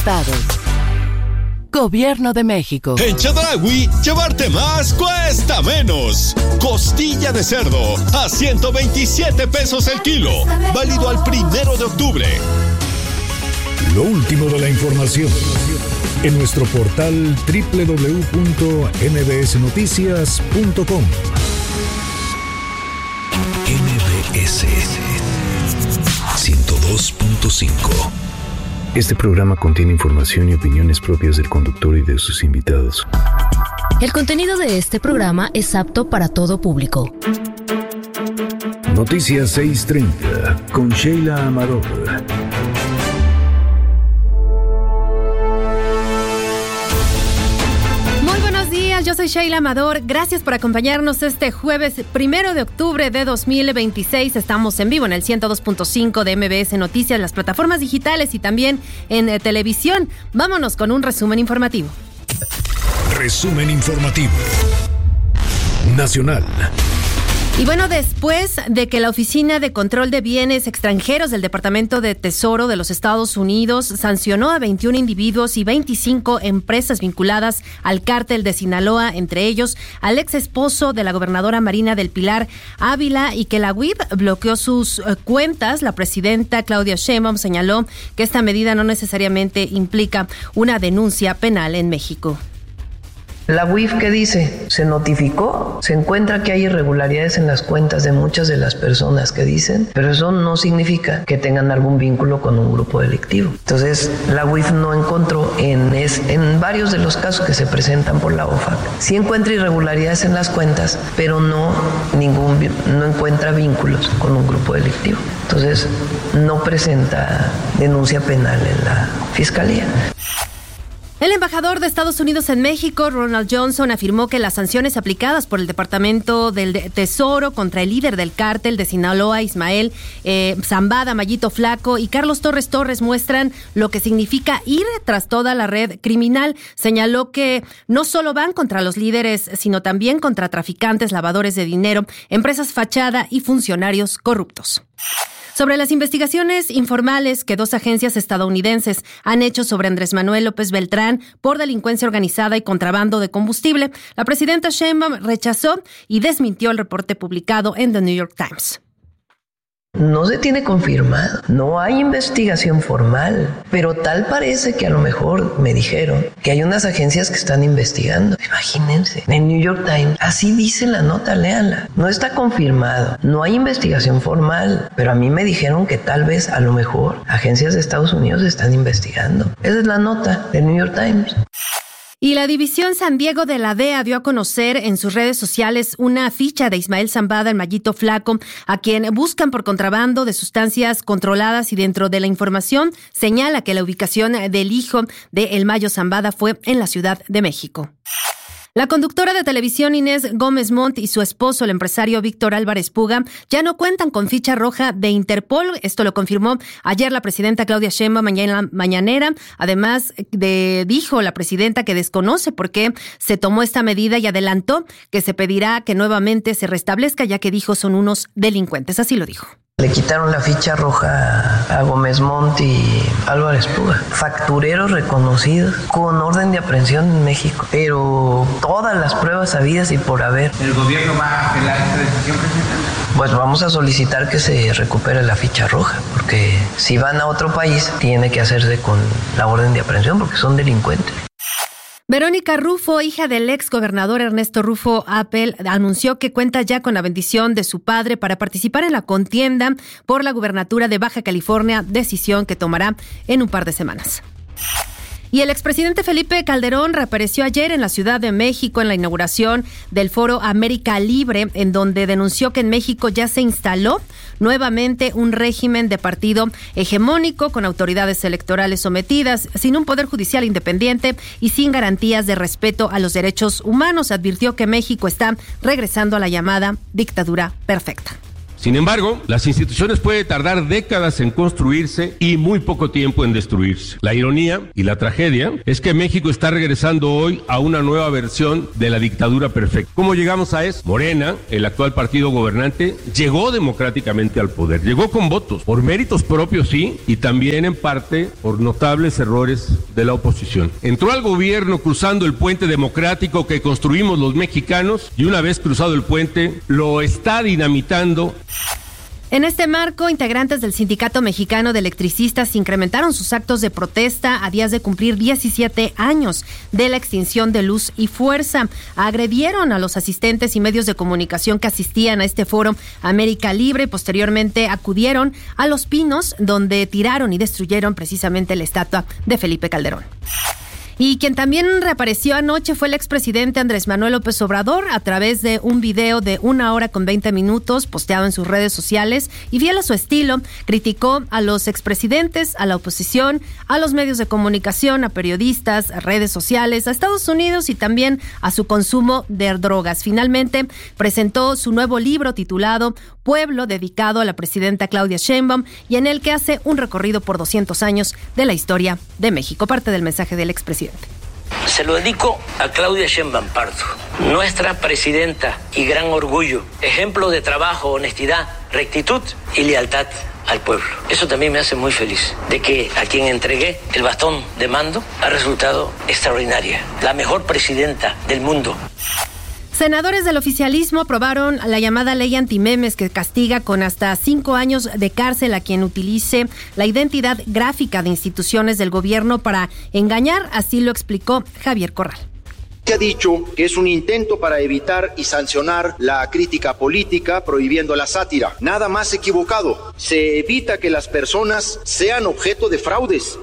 Gobierno de México. En Chedraui, llevarte más cuesta menos. Costilla de cerdo a 127 pesos el kilo. Válido al 1 de octubre. Lo último de la información en nuestro portal www.mbsnoticias.com. MBS 102.5. Este programa contiene información y opiniones propias del conductor y de sus invitados. El contenido de este programa es apto para todo público. Noticias 6:30 con Sheila Amador. Yo soy Sheila Amador, gracias por acompañarnos este jueves 1 de octubre de 2026. Estamos en vivo en el 102.5 de MBS Noticias, las plataformas digitales y también en televisión. Vámonos con un resumen informativo. Resumen informativo nacional. Y bueno, después de que la Oficina de Control de Bienes Extranjeros del Departamento de Tesoro de los Estados Unidos sancionó a 21 individuos y 25 empresas vinculadas al cártel de Sinaloa, entre ellos al ex esposo de la gobernadora Marina del Pilar Ávila, y que la UIF bloqueó sus cuentas, la presidenta Claudia Sheinbaum señaló que esta medida no necesariamente implica una denuncia penal en México. La UIF, ¿qué dice? Se notificó, se encuentra que hay irregularidades en las cuentas de muchas de las personas que dicen, pero eso no significa que tengan algún vínculo con un grupo delictivo. Entonces, la UIF no encontró en varios de los casos que se presentan por la OFAC, sí encuentra irregularidades en las cuentas, pero no encuentra vínculos con un grupo delictivo. Entonces, no presenta denuncia penal en la Fiscalía. El embajador de Estados Unidos en México, Ronald Johnson, afirmó que las sanciones aplicadas por el Departamento del Tesoro contra el líder del cártel de Sinaloa, Ismael Zambada, Mayito Flaco, y Carlos Torres muestran lo que significa ir tras toda la red criminal. Señaló que no solo van contra los líderes, sino también contra traficantes, lavadores de dinero, empresas fachada y funcionarios corruptos. Sobre las investigaciones informales que 2 agencias estadounidenses han hecho sobre Andrés Manuel López Beltrán por delincuencia organizada y contrabando de combustible, la presidenta Sheinbaum rechazó y desmintió el reporte publicado en The New York Times. No se tiene confirmado, no hay investigación formal, pero tal parece que a lo mejor me dijeron que hay unas agencias que están investigando. Imagínense, en New York Times, así dice la nota, léanla. No está confirmado, no hay investigación formal, pero a mí me dijeron que tal vez, a lo mejor, agencias de Estados Unidos están investigando. Esa es la nota del New York Times. Y la División San Diego de la DEA dio a conocer en sus redes sociales una ficha de Ismael Zambada, el Mayito Flaco, a quien buscan por contrabando de sustancias controladas, y dentro de la información señala que la ubicación del hijo de El Mayo Zambada fue en la Ciudad de México. La conductora de televisión Inés Gómez Montt y su esposo, el empresario Víctor Álvarez Puga, ya no cuentan con ficha roja de Interpol. Esto lo confirmó ayer la presidenta Claudia Sheinbaum mañanera. Además, dijo la presidenta que desconoce por qué se tomó esta medida y adelantó que se pedirá que nuevamente se restablezca, ya que dijo son unos delincuentes. Así lo dijo. Le quitaron la ficha roja a Gómez Montt y Álvarez Puga, factureros reconocidos con orden de aprehensión en México, pero todas las pruebas habidas y por haber. ¿El gobierno va a apelar esta decisión, presidente? Pues vamos a solicitar que se recupere la ficha roja, porque si van a otro país tiene que hacerse con la orden de aprehensión porque son delincuentes. Verónica Rufo, hija del ex gobernador Ernesto Rufo Appel, anunció que cuenta ya con la bendición de su padre para participar en la contienda por la gubernatura de Baja California, decisión que tomará en un par de semanas. Y el expresidente Felipe Calderón reapareció ayer en la Ciudad de México en la inauguración del Foro América Libre, en donde denunció que en México ya se instaló nuevamente un régimen de partido hegemónico con autoridades electorales sometidas, sin un poder judicial independiente y sin garantías de respeto a los derechos humanos. Advirtió que México está regresando a la llamada dictadura perfecta. Sin embargo, las instituciones pueden tardar décadas en construirse y muy poco tiempo en destruirse. La ironía y la tragedia es que México está regresando hoy a una nueva versión de la dictadura perfecta. ¿Cómo llegamos a eso? Morena, el actual partido gobernante, llegó democráticamente al poder, llegó con votos, por méritos propios sí, y también en parte por notables errores de la oposición. Entró al gobierno cruzando el puente democrático que construimos los mexicanos y una vez cruzado el puente, lo está dinamitando. En este marco, integrantes del Sindicato Mexicano de Electricistas incrementaron sus actos de protesta a días de cumplir 17 años de la extinción de Luz y Fuerza. Agredieron a los asistentes y medios de comunicación que asistían a este foro América Libre y posteriormente acudieron a Los Pinos, donde tiraron y destruyeron precisamente la estatua de Felipe Calderón. Y quien también reapareció anoche fue el expresidente Andrés Manuel López Obrador a través de un video de 1 hora con 20 minutos posteado en sus redes sociales y fiel a su estilo, criticó a los expresidentes, a la oposición, a los medios de comunicación, a periodistas, a redes sociales, a Estados Unidos y también a su consumo de drogas. Finalmente presentó su nuevo libro titulado Pueblo, dedicado a la presidenta Claudia Sheinbaum y en el que hace un recorrido por 200 años de la historia de México. Parte del mensaje del expresidente. Se lo dedico a Claudia Sheinbaum Pardo, nuestra presidenta y gran orgullo, ejemplo de trabajo, honestidad, rectitud y lealtad al pueblo. Eso también me hace muy feliz, de que a quien entregué el bastón de mando ha resultado extraordinaria, la mejor presidenta del mundo. Senadores del oficialismo aprobaron la llamada ley antimemes que castiga con hasta 5 años de cárcel a quien utilice la identidad gráfica de instituciones del gobierno para engañar, así lo explicó Javier Corral. Se ha dicho que es un intento para evitar y sancionar la crítica política, prohibiendo la sátira. Nada más equivocado. Se evita que las personas sean objeto de fraudes.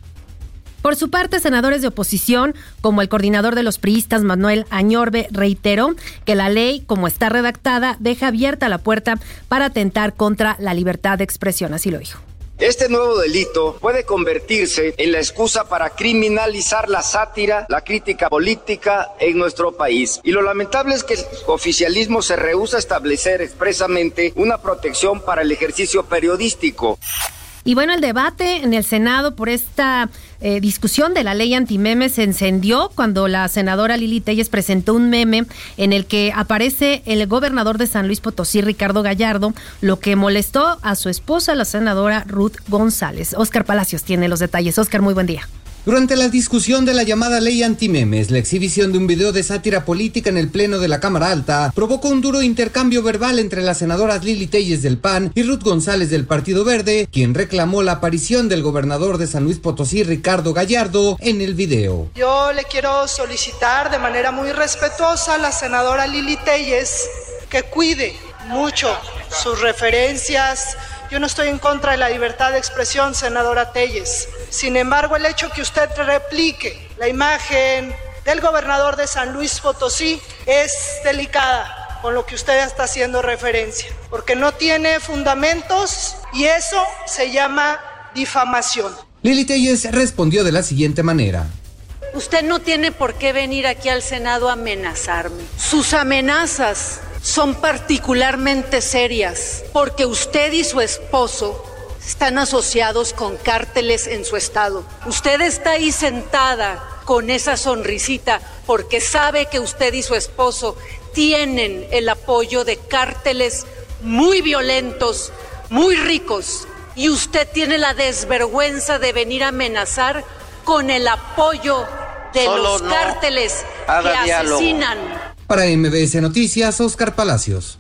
Por su parte, senadores de oposición, como el coordinador de los priistas, Manuel Añorbe, reiteró que la ley, como está redactada, deja abierta la puerta para atentar contra la libertad de expresión. Así lo dijo. Este nuevo delito puede convertirse en la excusa para criminalizar la sátira, la crítica política en nuestro país. Y lo lamentable es que el oficialismo se rehúsa a establecer expresamente una protección para el ejercicio periodístico. Y bueno, el debate en el Senado por esta discusión de la ley antimemes se encendió cuando la senadora Lili Téllez presentó un meme en el que aparece el gobernador de San Luis Potosí, Ricardo Gallardo, lo que molestó a su esposa, la senadora Ruth González. Óscar Palacios tiene los detalles. Óscar, muy buen día. Durante la discusión de la llamada ley antimemes, la exhibición de un video de sátira política en el pleno de la Cámara Alta provocó un duro intercambio verbal entre las senadoras Lili Téllez del PAN y Ruth González del Partido Verde, quien reclamó la aparición del gobernador de San Luis Potosí, Ricardo Gallardo, en el video. Yo le quiero solicitar de manera muy respetuosa a la senadora Lili Téllez que cuide mucho sus referencias. Yo no estoy en contra de la libertad de expresión, senadora Téllez. Sin embargo, el hecho que usted replique la imagen del gobernador de San Luis Potosí es delicada con lo que usted está haciendo referencia, porque no tiene fundamentos y eso se llama difamación. Lili Téllez respondió de la siguiente manera. Usted no tiene por qué venir aquí al Senado a amenazarme. Sus amenazas son particularmente serias porque usted y su esposo están asociados con cárteles en su estado. Usted está ahí sentada con esa sonrisita porque sabe que usted y su esposo tienen el apoyo de cárteles muy violentos, muy ricos, y usted tiene la desvergüenza de venir a amenazar con el apoyo de los cárteles que asesinan. Para MBS Noticias, Óscar Palacios.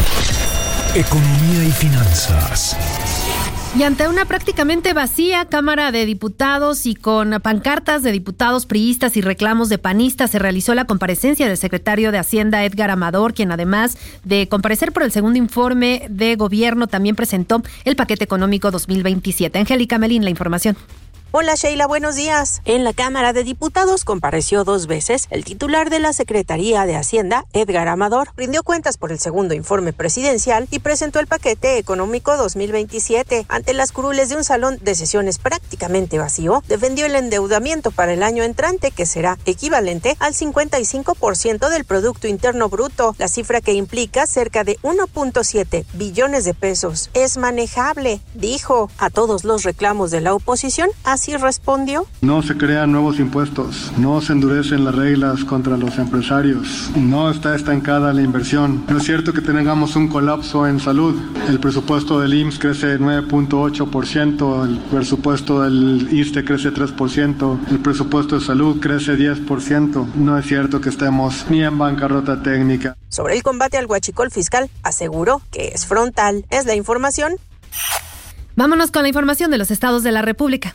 Economía y finanzas. Y ante una prácticamente vacía Cámara de Diputados y con pancartas de diputados priistas y reclamos de panistas, se realizó la comparecencia del secretario de Hacienda, Edgar Amador, quien además de comparecer por el segundo informe de gobierno, también presentó el paquete económico 2027. Angélica Melín, la información. Hola Sheila, buenos días. En la Cámara de Diputados compareció 2 veces el titular de la Secretaría de Hacienda, Edgar Amador, rindió cuentas por el segundo informe presidencial y presentó el paquete económico 2027. Ante las curules de un salón de sesiones prácticamente vacío, defendió el endeudamiento para el año entrante, que será equivalente al 55% del Producto Interno Bruto, la cifra que implica cerca de 1.7 billones de pesos. Es manejable, dijo. A todos los reclamos de la oposición, así respondió. No se crean nuevos impuestos, no se endurecen las reglas contra los empresarios, no está estancada la inversión. No es cierto que tengamos un colapso en salud. El presupuesto del IMSS crece 9.8%, el presupuesto del ISSSTE crece 3%, el presupuesto de salud crece 10%. No es cierto que estemos ni en bancarrota técnica. Sobre el combate al huachicol fiscal, aseguró que es frontal. Es la información. Vámonos con la información de los estados de la República.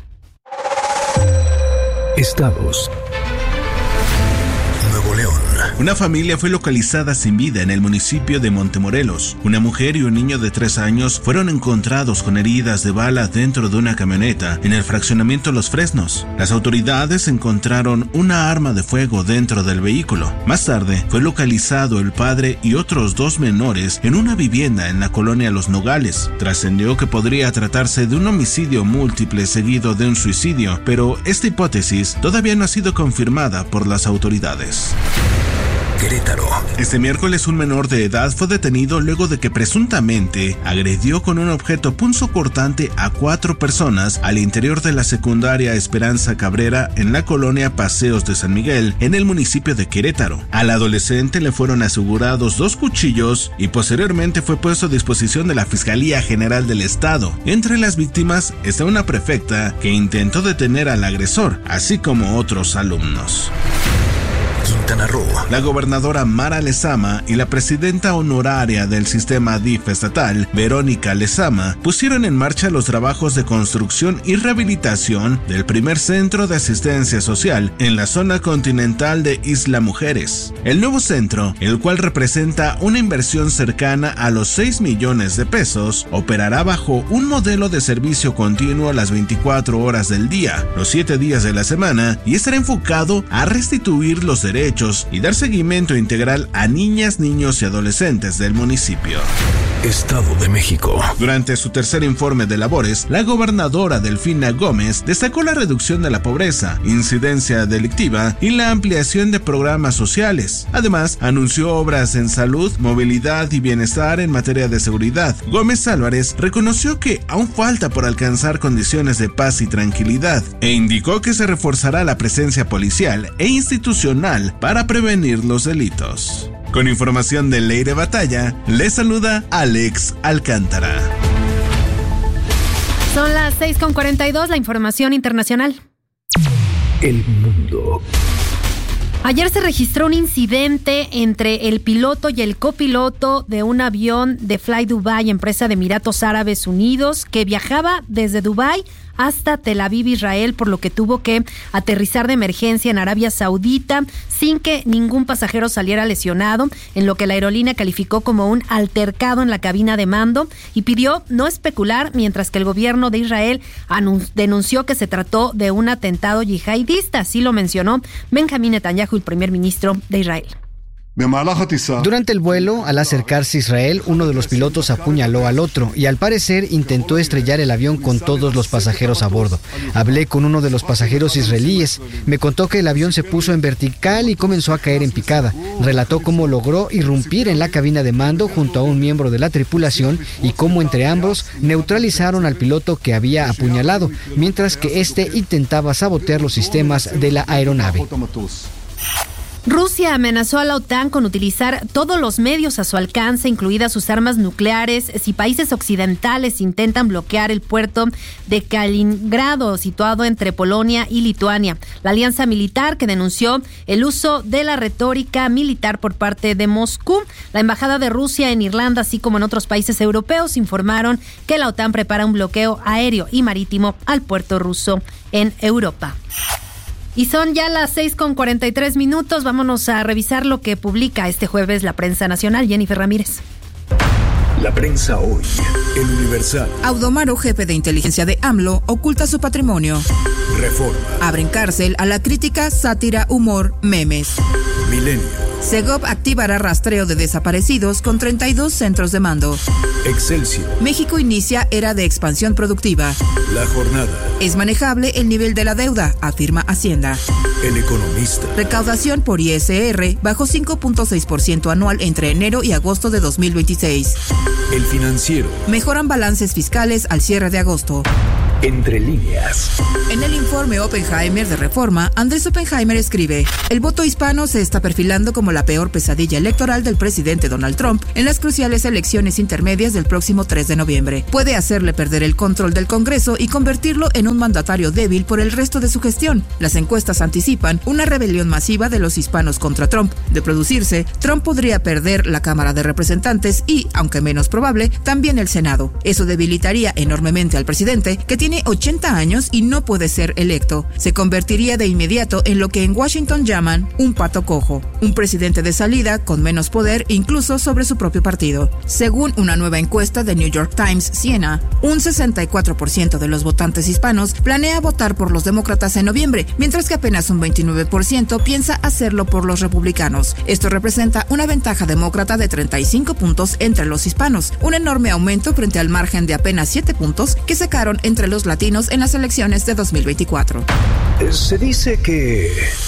Estados. Nuevo León. Una familia fue localizada sin vida en el municipio de Montemorelos. Una mujer y un niño de 3 años fueron encontrados con heridas de bala dentro de una camioneta en el fraccionamiento Los Fresnos. Las autoridades encontraron una arma de fuego dentro del vehículo. Más tarde fue localizado el padre y otros 2 menores en una vivienda en la colonia Los Nogales. Trascendió que podría tratarse de un homicidio múltiple seguido de un suicidio, pero esta hipótesis todavía no ha sido confirmada por las autoridades. Querétaro. Este miércoles un menor de edad fue detenido luego de que presuntamente agredió con un objeto punzocortante a 4 personas al interior de la secundaria Esperanza Cabrera en la colonia Paseos de San Miguel, en el municipio de Querétaro. Al adolescente le fueron asegurados 2 cuchillos y posteriormente fue puesto a disposición de la Fiscalía General del Estado. Entre las víctimas está una prefecta que intentó detener al agresor, así como otros alumnos. Quintana Roo. La gobernadora Mara Lezama y la presidenta honoraria del sistema DIF estatal, Verónica Lezama, pusieron en marcha los trabajos de construcción y rehabilitación del primer centro de asistencia social en la zona continental de Isla Mujeres. El nuevo centro, el cual representa una inversión cercana a los 6 millones de pesos, operará bajo un modelo de servicio continuo las 24 horas del día, los 7 días de la semana, y estará enfocado a restituir los derechos y dar seguimiento integral a niñas, niños y adolescentes del municipio. Estado de México. Durante su tercer informe de labores, la gobernadora Delfina Gómez destacó la reducción de la pobreza, incidencia delictiva y la ampliación de programas sociales. Además, anunció obras en salud, movilidad y bienestar en materia de seguridad. Gómez Álvarez reconoció que aún falta por alcanzar condiciones de paz y tranquilidad e indicó que se reforzará la presencia policial e institucional para prevenir los delitos. Con información de Leire Batalla, les saluda Alex Alcántara. Son las 6:42, la información internacional. El mundo. Ayer se registró un incidente entre el piloto y el copiloto de un avión de Fly Dubai, empresa de Emiratos Árabes Unidos, que viajaba desde Dubái hasta Tel Aviv, Israel, por lo que tuvo que aterrizar de emergencia en Arabia Saudita sin que ningún pasajero saliera lesionado, en lo que la aerolínea calificó como un altercado en la cabina de mando y pidió no especular, mientras que el gobierno de Israel denunció que se trató de un atentado yihadista. Así lo mencionó Benjamín Netanyahu, el primer ministro de Israel. Durante el vuelo, al acercarse a Israel, uno de los pilotos apuñaló al otro y al parecer intentó estrellar el avión con todos los pasajeros a bordo. Hablé con uno de los pasajeros israelíes. Me contó que el avión se puso en vertical y comenzó a caer en picada. Relató cómo logró irrumpir en la cabina de mando junto a un miembro de la tripulación y cómo entre ambos neutralizaron al piloto que había apuñalado, mientras que este intentaba sabotear los sistemas de la aeronave. Rusia amenazó a la OTAN con utilizar todos los medios a su alcance, incluidas sus armas nucleares, si países occidentales intentan bloquear el puerto de Kaliningrado, situado entre Polonia y Lituania. La alianza militar que denunció el uso de la retórica militar por parte de Moscú. La embajada de Rusia en Irlanda, así como en otros países europeos, informaron que la OTAN prepara un bloqueo aéreo y marítimo al puerto ruso en Europa. Y son ya las 6:43. Vámonos a revisar lo que publica este jueves la prensa nacional. Jennifer Ramírez. La prensa hoy. El Universal. Audomaro, jefe de inteligencia de AMLO, oculta su patrimonio. Reforma. Abren cárcel a la crítica, sátira, humor, memes. Milenio. Segov activará rastreo de desaparecidos con 32 centros de mando. Excelsior. México inicia era de expansión productiva. La Jornada. Es manejable el nivel de la deuda, afirma Hacienda. El Economista. Recaudación por ISR bajó 5.6% anual entre enero y agosto de 2026. El Financiero. Mejoran balances fiscales al cierre de agosto. Entre líneas. En el informe Oppenheimer de Reforma, Andrés Oppenheimer escribe: el voto hispano se está perfilando como la peor pesadilla electoral del presidente Donald Trump en las cruciales elecciones intermedias del próximo 3 de noviembre. Puede hacerle perder el control del Congreso y convertirlo en un mandatario débil por el resto de su gestión. Las encuestas anticipan una rebelión masiva de los hispanos contra Trump. De producirse, Trump podría perder la Cámara de Representantes y, aunque menos probable, también el Senado. Eso debilitaría enormemente al presidente, que tiene 80 años y no puede ser electo. Se convertiría de inmediato en lo que en Washington llaman un pato cojo, un presidente de salida con menos poder incluso sobre su propio partido. Según una nueva encuesta de New York Times Siena, un 64% de los votantes hispanos planea votar por los demócratas en noviembre, mientras que apenas un 29% piensa hacerlo por los republicanos. Esto representa una ventaja demócrata de 35 puntos entre los hispanos, un enorme aumento frente al margen de apenas 7 puntos que sacaron entre los latinos en las elecciones de 2024. Se dice que...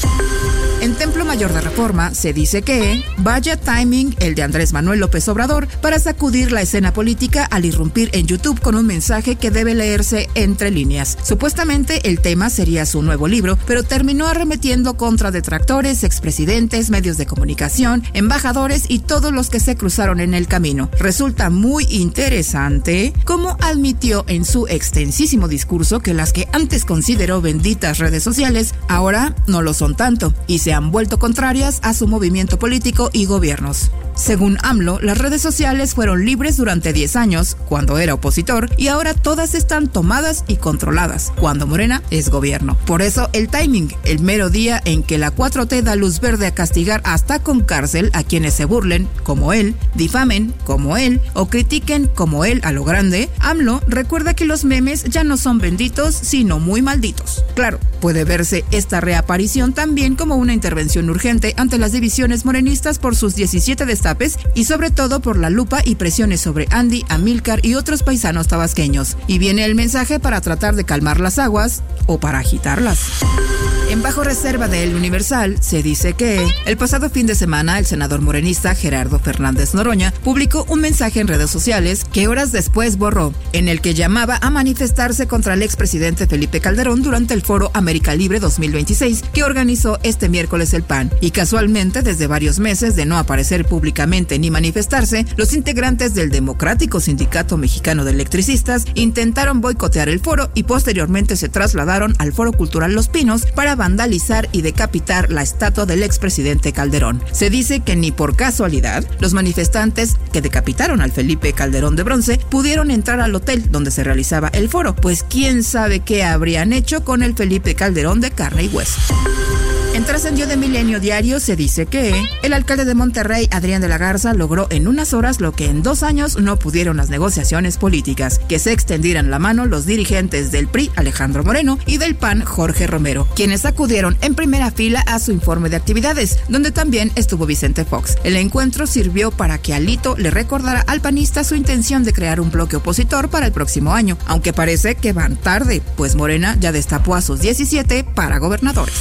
En Templo Mayor de Reforma se dice que vaya timing el de Andrés Manuel López Obrador para sacudir la escena política al irrumpir en YouTube con un mensaje que debe leerse entre líneas. Supuestamente el tema sería su nuevo libro, pero terminó arremetiendo contra detractores, expresidentes, medios de comunicación, embajadores y todos los que se cruzaron en el camino. Resulta muy interesante cómo admitió en su extensísimo discurso que las que antes consideró benditas redes sociales ahora no lo son tanto y se han vuelto contrarias a su movimiento político y gobiernos. Según AMLO, las redes sociales fueron libres durante 10 años, cuando era opositor, y ahora todas están tomadas y controladas, cuando Morena es gobierno. Por eso, el timing, el mero día en que la 4T da luz verde a castigar hasta con cárcel a quienes se burlen, como él, difamen, como él, o critiquen, como él, a lo grande, AMLO recuerda que los memes ya no son benditos, sino muy malditos. Claro, puede verse esta reaparición también como una intervención urgente ante las divisiones morenistas por sus 17 destapes y sobre todo por la lupa y presiones sobre Andy, Amílcar y otros paisanos tabasqueños. Y viene el mensaje para tratar de calmar las aguas o para agitarlas. En bajo reserva de El Universal se dice que el pasado fin de semana el senador morenista Gerardo Fernández Noroña publicó un mensaje en redes sociales que horas después borró, en el que llamaba a manifestarse contra el expresidente Felipe Calderón durante el Foro América Libre 2026 que organizó este miércoles el PAN. Y casualmente, desde varios meses de no aparecer públicamente ni manifestarse, los integrantes del Democrático Sindicato Mexicano de Electricistas intentaron boicotear el foro y posteriormente se trasladaron al Foro Cultural Los Pinos para vandalizar y decapitar la estatua del expresidente Calderón. Se dice que ni por casualidad los manifestantes que decapitaron al Felipe Calderón de bronce pudieron entrar al hotel donde se realizaba el foro, pues quién sabe qué habrían hecho con el Felipe Calderón de carne y hueso. En Trascendió de Milenio Diario se dice que el alcalde de Monterrey, Adrián de la Garza, logró en unas horas lo que en 2 años no pudieron las negociaciones políticas, que se extendieran la mano los dirigentes del PRI, Alejandro Moreno, y del PAN, Jorge Romero, quienes acudieron en primera fila a su informe de actividades, donde también estuvo Vicente Fox. El encuentro sirvió para que Alito le recordara al panista su intención de crear un bloque opositor para el próximo año, aunque parece que van tarde, pues Morena ya destapó a sus 17 para gobernadores.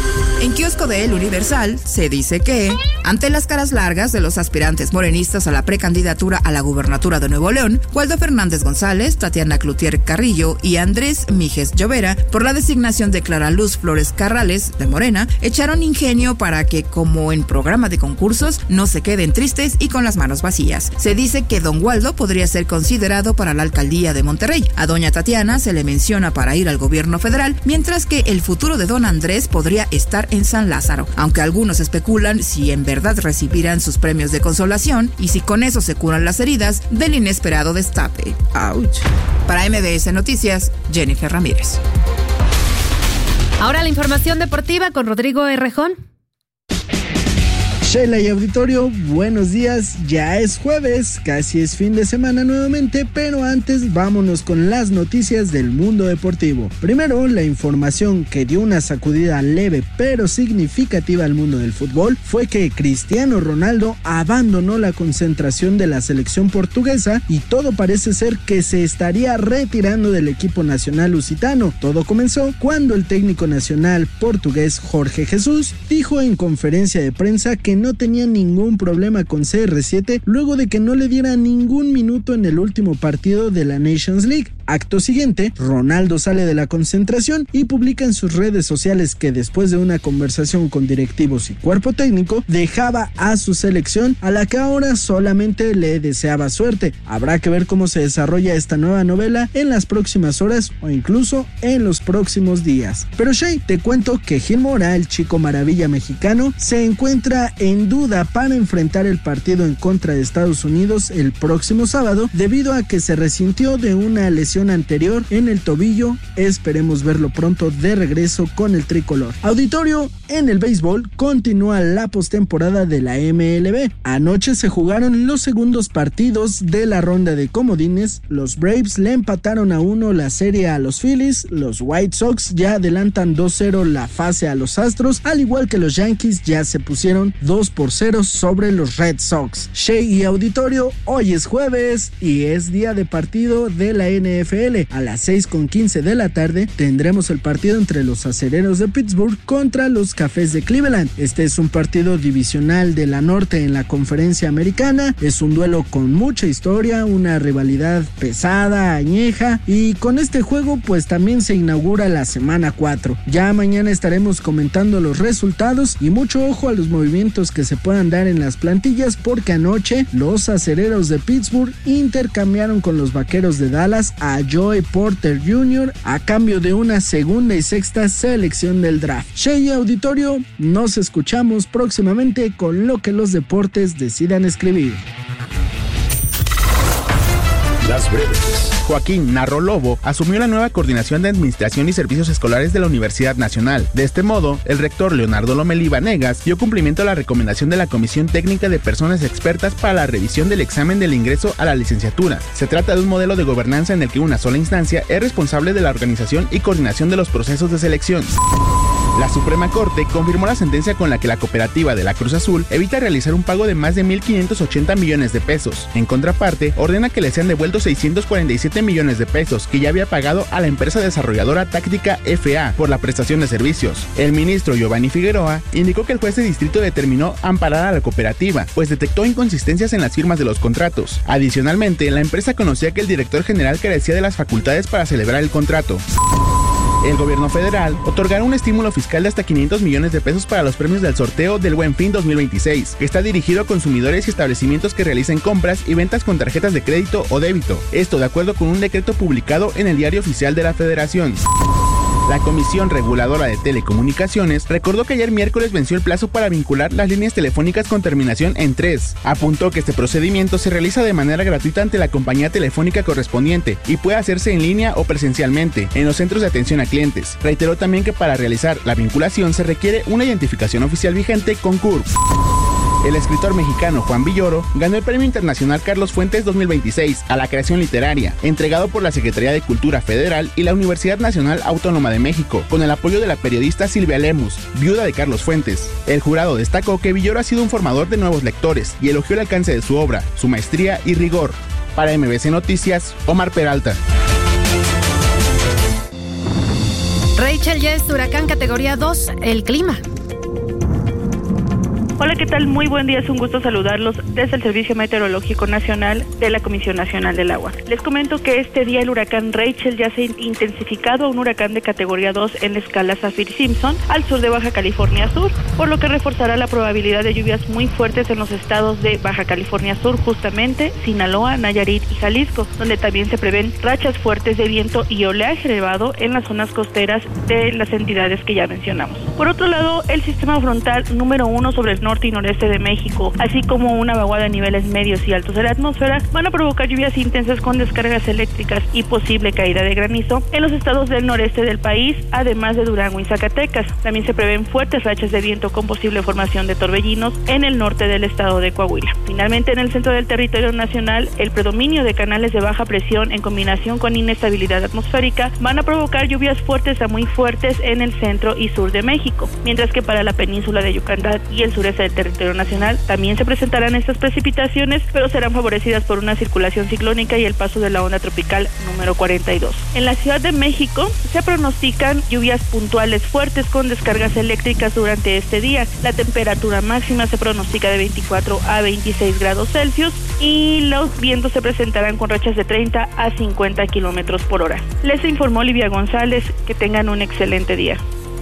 En kiosco de El Universal se dice que, ante las caras largas de los aspirantes morenistas a la precandidatura a la gubernatura de Nuevo León, Waldo Fernández González, Tatiana Cloutier Carrillo y Andrés Mijes Llovera, por la designación de Clara Luz Flores Carrales, de Morena, echaron ingenio para que, como en programa de concursos, no se queden tristes y con las manos vacías. Se dice que don Waldo podría ser considerado para la alcaldía de Monterrey. A doña Tatiana se le menciona para ir al gobierno federal, mientras que el futuro de don Andrés podría estar en San Lázaro, aunque algunos especulan si en verdad recibirán sus premios de consolación y si con eso se curan las heridas del inesperado destape. ¡Auch! Para MBS Noticias, Jennifer Ramírez. Ahora la información deportiva con Rodrigo Herrejón. Sheila y auditorio, buenos días, ya es jueves, casi es fin de semana nuevamente, pero antes vámonos con las noticias del mundo deportivo. Primero, la información que dio una sacudida leve pero significativa al mundo del fútbol fue que Cristiano Ronaldo abandonó la concentración de la selección portuguesa y todo parece ser que se estaría retirando del equipo nacional lusitano. Todo comenzó cuando el técnico nacional portugués Jorge Jesús dijo en conferencia de prensa que no tenía ningún problema con CR7 luego de que no le diera ningún minuto en el último partido de la Nations League. Acto siguiente, Ronaldo sale de la concentración y publica en sus redes sociales que después de una conversación con directivos y cuerpo técnico, dejaba a su selección, a la que ahora solamente le deseaba suerte. Habrá que ver cómo se desarrolla esta nueva novela en las próximas horas o incluso en los próximos días. Pero Shay, te cuento que Gil Mora, el chico maravilla mexicano, se encuentra en duda para enfrentar el partido en contra de Estados Unidos el próximo sábado debido a que se resintió de una lesión anterior en el tobillo. Esperemos verlo pronto de regreso con el tricolor. Auditorio, en el béisbol continúa la postemporada de la MLB. Anoche se jugaron los segundos partidos de la ronda de comodines. Los Braves le empataron a 1 la serie a los Phillies. Los White Sox ya adelantan 2-0 la fase a los Astros, al igual que los Yankees ya se pusieron 2-0 sobre los Red Sox. Shea y auditorio, hoy es jueves y es día de partido de la NFL. A las 6:15 de la tarde tendremos el partido entre los Acereros de Pittsburgh contra los Cafés de Cleveland. Este es un partido divisional de la norte en la conferencia americana. Es un duelo con mucha historia, una rivalidad pesada, añeja, y con este juego pues también se inaugura la semana 4. Ya mañana estaremos comentando los resultados y mucho ojo a los movimientos que se puedan dar en las plantillas, porque anoche los Acereros de Pittsburgh intercambiaron con los Vaqueros de Dallas a Joey Porter Jr. a cambio de una segunda y sexta selección del draft. Shea auditorio, nos escuchamos próximamente con lo que los deportes decidan escribir. Las breves. Joaquín Narro Lobo asumió la nueva coordinación de Administración y Servicios Escolares de la Universidad Nacional. De este modo, el rector Leonardo Lomelí Vanegas dio cumplimiento a la recomendación de la Comisión Técnica de Personas Expertas para la revisión del examen del ingreso a la licenciatura. Se trata de un modelo de gobernanza en el que una sola instancia es responsable de la organización y coordinación de los procesos de selección. La Suprema Corte confirmó la sentencia con la que la cooperativa de la Cruz Azul evita realizar un pago de más de 1.580 millones de pesos. En contraparte, ordena que le sean devueltos 647 millones de pesos que ya había pagado a la empresa desarrolladora Táctica FA por la prestación de servicios. El ministro Giovanni Figueroa indicó que el juez de distrito determinó amparar a la cooperativa, pues detectó inconsistencias en las firmas de los contratos. Adicionalmente, la empresa conocía que el director general carecía de las facultades para celebrar el contrato. El gobierno federal otorgará un estímulo fiscal de hasta 500 millones de pesos para los premios del sorteo del Buen Fin 2026, que está dirigido a consumidores y establecimientos que realicen compras y ventas con tarjetas de crédito o débito. Esto de acuerdo con un decreto publicado en el Diario Oficial de la Federación. La Comisión Reguladora de Telecomunicaciones recordó que ayer miércoles venció el plazo para vincular las líneas telefónicas con terminación en 3. Apuntó que este procedimiento se realiza de manera gratuita ante la compañía telefónica correspondiente y puede hacerse en línea o presencialmente en los centros de atención a clientes. Reiteró también que para realizar la vinculación se requiere una identificación oficial vigente con CURP. El escritor mexicano Juan Villoro ganó el Premio Internacional Carlos Fuentes 2026 a la creación literaria, entregado por la Secretaría de Cultura Federal y la Universidad Nacional Autónoma de México, con el apoyo de la periodista Silvia Lemus, viuda de Carlos Fuentes. El jurado destacó que Villoro ha sido un formador de nuevos lectores y elogió el alcance de su obra, su maestría y rigor. Para MBC Noticias, Omar Peralta. Rachel, ya es huracán categoría 2, el clima. Hola, ¿qué tal? Muy buen día, es un gusto saludarlos desde el Servicio Meteorológico Nacional de la Comisión Nacional del Agua. Les comento que este día el huracán Rachel ya se ha intensificado a un huracán de categoría 2 en la escala Saffir-Simpson al sur de Baja California Sur, por lo que reforzará la probabilidad de lluvias muy fuertes en los estados de Baja California Sur, justamente Sinaloa, Nayarit y Jalisco, donde también se prevén rachas fuertes de viento y oleaje elevado en las zonas costeras de las entidades que ya mencionamos. Por otro lado, el sistema frontal número 1 sobre el norte y noreste de México, así como una vaguada a niveles medios y altos de la atmósfera, van a provocar lluvias intensas con descargas eléctricas y posible caída de granizo en los estados del noreste del país, además de Durango y Zacatecas. También se prevén fuertes rachas de viento con posible formación de torbellinos en el norte del estado de Coahuila. Finalmente, en el centro del territorio nacional, el predominio de canales de baja presión en combinación con inestabilidad atmosférica van a provocar lluvias fuertes a muy fuertes en el centro y sur de México, mientras que para la península de Yucatán y el sureste del territorio nacional también se presentarán estas precipitaciones, pero serán favorecidas por una circulación ciclónica y el paso de la onda tropical número 42. En la Ciudad de México se pronostican lluvias puntuales fuertes con descargas eléctricas durante este día. La temperatura máxima se pronostica de 24 a 26 grados Celsius y los vientos se presentarán con rachas de 30 a 50 kilómetros por hora. Les informó Olivia González. Que tengan un excelente día.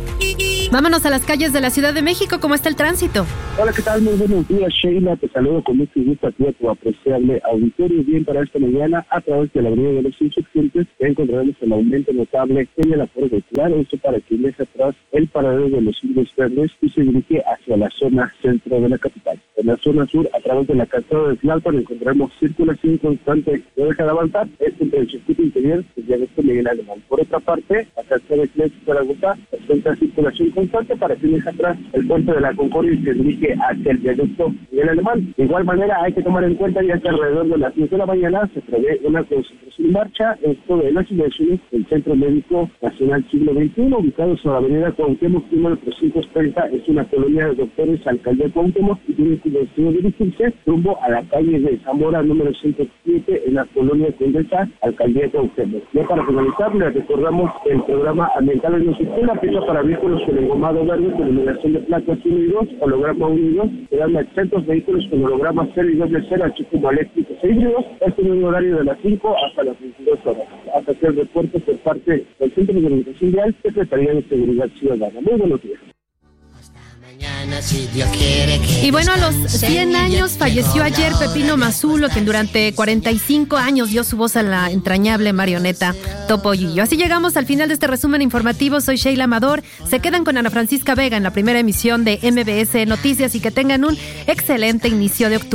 Vámonos a las calles de la Ciudad de México. ¿Cómo está el tránsito? Hola, ¿qué tal? Muy buenos días, Sheila. Te saludo con mucho gusto a ti, a tu apreciable auditorio. Bien, para esta mañana, a través de la avenida de los Insurgentes, encontraremos el aumento notable en el aforo vehicular. Esto para quien deja atrás el paradero de los Indios Verdes y se dirige hacia la zona centro de la capital. En la zona sur, a través de la calzada de Tlalpan, encontraremos circulación constante. No deja de avanzar. Este entre el circuito interior, desde Ernesto Miguel Alemán. Por otra parte, la calzada de Clément Zaragoza presenta circulación constante para quien deja atrás el puente de la Concordia y se dirige hacia el viaducto Miguel Alemán. De igual manera, hay que tomar en cuenta ya que alrededor de las 10 de la mañana se prevé una concentración en marcha, esto de las inversiones del Centro Médico Nacional Siglo XXI, ubicado sobre la avenida Cuauhtémoc, número 330, es una colonia de doctores, alcaldía Cuauhtémoc, y tiene su destino dirigirse rumbo a la calle de Zamora, número 107, en la colonia Condesa, alcaldía Cuauhtémoc. Ya para finalizar, les recordamos que el programa ambiental en el sistema aplica para vehículos con engomado verde, con iluminación de placas 1 y 2, holograma 1 y 2, serán exentos vehículos con holograma 0 y doble 0, así como eléctricos e híbridos, esto en un horario de las 5 hasta las 22 horas. Hasta que el reporte por parte del Centro de Organización Vial, Secretaría de Seguridad Ciudadana. Muy buenos días. Y bueno, a los 100 años falleció ayer Pepino Mazulo, quien durante 45 años dio su voz a la entrañable marioneta Topollillo. Así llegamos al final de este resumen informativo. Soy Sheila Amador. Se quedan con Ana Francisca Vega en la primera emisión de MBS Noticias y que tengan un excelente inicio de octubre.